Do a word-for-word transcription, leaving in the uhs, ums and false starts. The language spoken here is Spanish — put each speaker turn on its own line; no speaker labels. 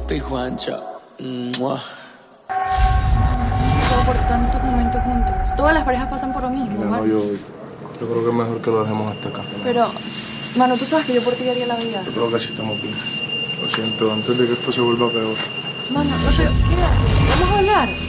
papi Juancho. Mua.
Pasado por tantos momentos juntos. Todas las parejas pasan por lo mismo,
No,
Manu.
yo, yo creo que es mejor que lo dejemos hasta acá.
Pero, Manu, tú sabes que yo por ti daría la vida.
Yo creo que así estamos bien. Lo siento, antes de que esto se vuelva peor.
Manu, no te... Mira, vamos a hablar.